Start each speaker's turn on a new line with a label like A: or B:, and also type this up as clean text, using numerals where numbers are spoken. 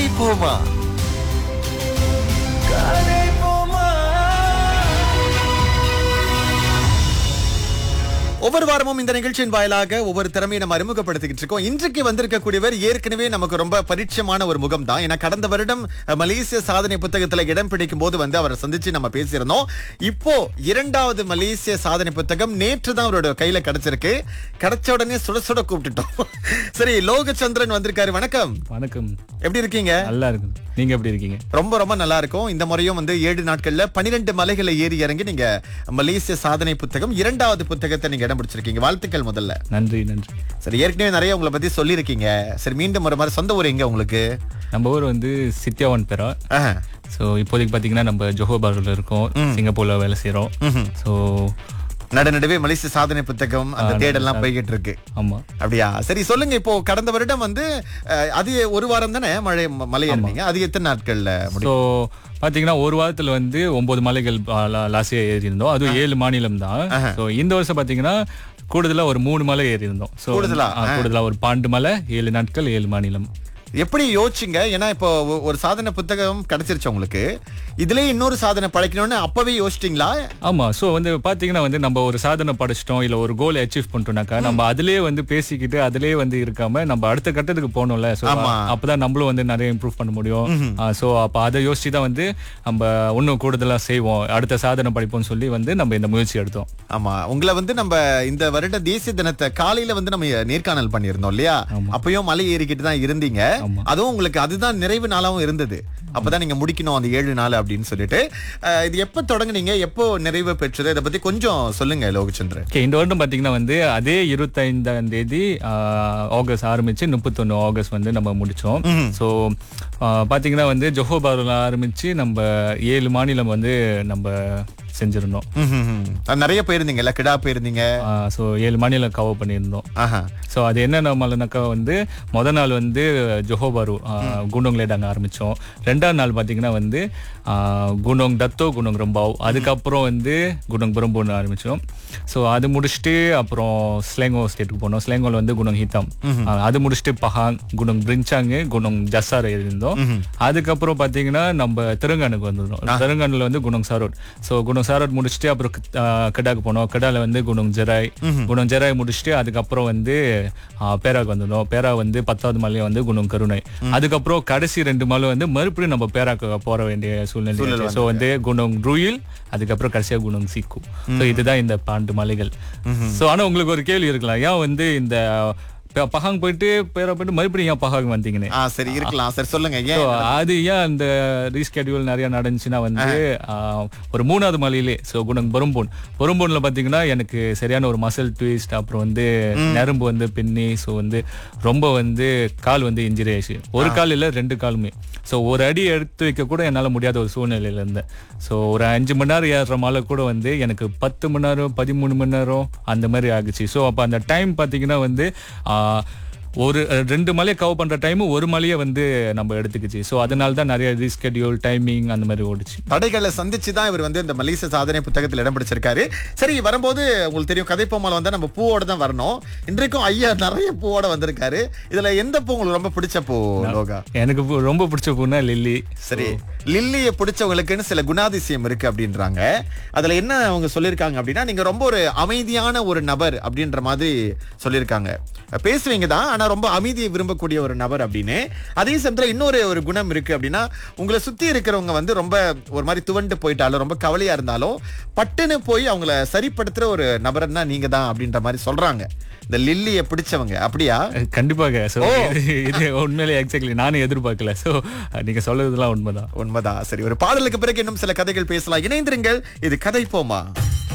A: போமா. கதை போமா. ஒவ்வொரு வாரமும் இந்த நிகழ்ச்சியின் வாயிலாக ஒவ்வொரு திறமையை நம்ம அறிமுகப்படுத்திக்கிட்டு இருக்கோம். இன்றைக்கு வந்திருக்கக்கூடியவர் ஏற்கனவே நமக்கு ரொம்ப பரிச்சயமான ஒரு முகம் தான். ஏன்னா கடந்த வருடம் மலேசிய சாதனை புத்தகத்துல இடம் பிடிக்கும் போது அவரை சந்திச்சு நம்ம பேசியிருந்தோம். இப்போ 2வது மலேசிய சாதனை புத்தகம் நேற்று தான் அவரோட கையில கிடைச்சிருக்கு. கிடைச்ச உடனே சுட சுட கூப்பிட்டுட்டோம். சரி, லோகச்சந்திரன் வந்திருக்காரு. வணக்கம்.
B: வணக்கம்.
A: எப்படி இருக்கீங்க?
B: நல்லா இருக்கு. நீங்க எப்படி இருக்கீங்க?
A: ரொம்ப ரொம்ப நல்லா இருக்கும். இந்த முறையும் 7 நாட்கள்ல 12 மலைகளை ஏறி இறங்கி நீங்க மலேசிய சாதனை புத்தகம் 2வது புத்தகத்தை நீங்க இடம் பிடிச்சிருக்கீங்க. வாழ்த்துக்கள் முதல்ல.
B: நன்றி நன்றி.
A: சரி, ஏற்கனவே நிறைய உங்களை பத்தி சொல்லியிருக்கீங்க. சரி, மீண்டும் ஒரு மாதிரி சொந்த ஊர் எங்க உங்களுக்கு?
B: நம்ம ஊர் சித்தியாவன் பெரா. ஸோ இப்போதைக்கு பாத்தீங்கன்னா நம்ம ஜோஹோ பார்ல இருக்கோம். சிங்கப்பூர்ல வேலை செய்யறோம். ஸோ
A: நடுவே மலேசிய சாதனை புத்தகம் அந்த தேடெல்லாம் போய்கிட்டு இருக்கு.
B: ஆமா,
A: அப்படியா? சரி, சொல்லுங்க. இப்போ கடந்த வருடம் அது ஒரு வாரம் தானே மலை ஏறினீங்க. அது எத்தனை நாட்கள்ல முடியும்?
B: ஸோ பாத்தீங்கன்னா ஒரு வாரத்துல 9 மலைகள் லாஸ்டியா ஏறி இருந்தோம். அது 7 மாநிலம் தான். ஸோ இந்த வருஷம் பாத்தீங்கன்னா கூடுதலா ஒரு 3 மலை ஏறி இருந்தோம். கூடுதலா ஒரு 12 மலை, 7 நாட்கள், 7 மாநிலம்.
A: எப்படி யோசிச்சுங்க? ஏன்னா இப்போ ஒரு சாதனை புத்தகம் கிடைச்சிருச்சு உங்களுக்கு, இதுலயே இன்னொரு சாதனை படைக்கணும்னு அப்பவே யோசிச்சிட்டீங்களா?
B: ஆமா. சோ பாத்தீங்கன்னா நம்ம ஒரு சாதனை படைச்சிட்டோம், இல்ல ஒரு கோல் அச்சீவ் பண்ணிட்டோம்னாக்கா நம்ம அதுலயே பேசிக்கிட்டு அதுலயே இருக்காம நம்ம அடுத்த கட்டத்துக்கு போகணும்ல. சோ அப்பதான் நம்மளும் நிறைய இம்ப்ரூவ் பண்ண முடியும். சோ அப்ப அதை யோசிச்சு தான் நம்ம இன்னும் கூடுதலா செய்வோம், அடுத்த சாதனை படிப்போம்னு சொல்லி நம்ம இந்த முயற்சி எடுத்தோம்.
A: ஆமா, உங்களை நம்ம இந்த வருட தேசிய தினத்தை காலையில நம்ம நேர்காணல் பண்ணியிருந்தோம் இல்லையா? அப்பயும் மலை ஏறிக்கிட்டு தான் இருந்தீங்க. அதுவும் உங்களுக்கு அதுதான் நிறைவு நாளாவும் இருந்தது. அப்பதான் நீங்க முடிக்கணும் அந்த 7 நாள் அப்படின்னு சொல்லிட்டு. இது எப்ப தொடங்குனீங்க, எப்போ நிறைவு பெற்றது, இதை பத்தி கொஞ்சம் சொல்லுங்க லோகச்சந்திரன்.
B: இந்த வருடம் பாத்தீங்கன்னா அதே 25ஆம் தேதி ஆகஸ்ட் ஆரம்பிச்சு 31 ஆகஸ்ட் நம்ம முடிச்சோம். சோ பாத்தீங்கன்னா ஜோஹோ பார்ல ஆரம்பிச்சு நம்ம 7 மாநிலம் நம்ம செஞ்சிருந்தோம்.
A: நிறைய போயிருந்தீங்கல்ல, கிடா போயிருந்தீங்க.
B: சோ 7 மாநிலம் கவர் பண்ணியிருந்தோம். சோ அது என்ன மலைனாக்கா முத நாள் ஜோஹோ பாரு குண்டோங்லேட் அங்க ஆரம்பிச்சோம். 2ஆம் நாள் பாத்தீங்கன்னா குண்டோங் தத்தோ, குண்டோங் ரம்பாவ், அதுக்கப்புறம் குண்டோங் பிரம்போன்னு ஆரம்பிச்சோம். சோ அது முடிச்சுட்டு அப்புறம் ஸ்லேங்கோ ஸ்டேட்டுக்கு போனோம். ஸ்லேங்கோல குண்டோங் ஹித்தாம், அது முடிச்சுட்டு பஹாங், குண்டோங் பிரிஞ்சாங்கு, குண்டோங் ஜசார் இருந்தோம். அதுக்கப்புறம் பாத்தீங்கன்னா நம்ம தெலுங்கானுக்கு வந்துருந்தோம். தெலுங்கானுல குண்டோங் சாரோட். சோ குண்டோங் சாரோட் முடிச்சுட்டு அப்புறம் கெடாக்கு போனோம். கெடால குண்டோங் ஜெராய், குண்டோங் ஜெராய் முடிச்சுட்டு அதுக்கப்புறம் பேராக்கு வந்துடும். பேரா 10வது மலை குண்டோங் கருணை. அதுக்கப்புறம் கடைசி 2 மலை மறுபடியும் நம்ம பேராக்கு போற வேண்டிய சூழ்நிலை. சோ குண்டோங் ரூயில், அதுக்கப்புறம் கடைசியா குண்டோங் சீக்கு. சோ இதுதான் இந்த 12 மலைகள். சோ ஆனா உங்களுக்கு ஒரு கேள்வி இருக்கலாம், ஏன் இந்த பஹாங் போயிட்டு பேரா போயிட்டு மறுபடியும் ஏன் பஹாங் வந்தீங்கன்னு?
A: சரி, இருக்கலாம். சரி, சொல்லுங்க.
B: அது ஏன் அந்த ரீஸ்கெடியூல் நிறைய நடந்துச்சுன்னா ஒரு 3வது மலையிலே குண்டோங் பொரும்போன்ல பாத்தீங்கன்னா எனக்கு சரியான ஒரு மசில் ட்விஸ்ட், அப்புறம் நரம்பு பின்னி, ஸோ ரொம்ப கால் இன்ஜுரி ஆயிடுச்சு. ஒரு கால் இல்ல 2 காலுமே. ஸோ ஒரு அடி எடுத்து வைக்க கூட என்னால முடியாத ஒரு சூழ்நிலையில இருந்தேன். ஸோ ஒரு 5 மணி நேரம் ஏறுற மலை கூட எனக்கு 10 மணி நேரம் 13 மணி நேரம் அந்த மாதிரி ஆகுச்சு. ஸோ அப்ப அந்த டைம் பாத்தீங்கன்னா ஒரு 2 மலையை கவர் பண்ற டைம் ஒரு மலையை நம்ம எடுத்துக்கிச்சு. சோ அதனால தான் நிறைய ரீஸ்கெடியூல் டைமிங் அந்த மாதிரி ஓடிச்சு.
A: தடைகளை சந்திச்சு தான் இவர் இந்த மலேசிய சாதனை புத்தகத்தில் இடம் பிடிச்சிருக்காரு. சரி, வரும்போது உங்களுக்கு தெரியும் கதைப்போமால நம்ம பூவோட தான் வரணும். இன்றைக்கும் ஐயா நிறைய பூவோட வந்திருக்காரு. இதுல எந்த பூ உங்களுக்கு ரொம்ப பிடிச்ச பூ லோகா?
B: எனக்கு ரொம்ப பிடிச்ச பூனா லில்லி.
A: சரி, லில்லியை பிடிச்சவங்களுக்குன்னு சில குணாதிசயம் இருக்கு அப்படின்றாங்க. அதுல என்ன அவங்க சொல்லியிருக்காங்க அப்படின்னா, நீங்க ரொம்ப ஒரு அமைதியான ஒரு நபர் அப்படின்ற மாதிரி சொல்லியிருக்காங்க. பேசுவீங்க தான், ஆனா ரொம்ப அமைதியை விரும்பக்கூடிய ஒரு நபர் அப்படின்னு. அதே சமயத்துல இன்னொரு ஒரு குணம் இருக்கு அப்படின்னா, உங்களை சுத்தி இருக்கிறவங்க ரொம்ப ஒரு மாதிரி துவண்டு போயிட்டாலும், ரொம்ப கவலையா இருந்தாலும் பட்டுன்னு போய் அவங்கள சரிப்படுத்துற ஒரு நபர்னா நீங்க தான் அப்படின்ற மாதிரி சொல்றாங்க இந்த லில்லியை பிடிச்சவங்க. அப்படியா?
B: கண்டிப்பாக. இது உண்மையிலே எக்ஸாக்ட்லி நானும் எதிர்பார்க்கல. சோ நீங்க சொல்றதுலாம் உண்மைதான்.
A: சரி, ஒரு பாடலுக்கு பிறகு இன்னும் சில கதைகள் பேசலாம். இணைந்திருங்கள். இது கதை போமா.